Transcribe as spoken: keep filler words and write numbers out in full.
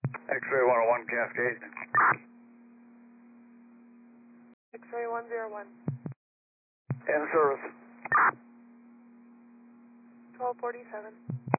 X-ray one oh one Cascade. X-ray one oh one. In service. twelve forty-seven.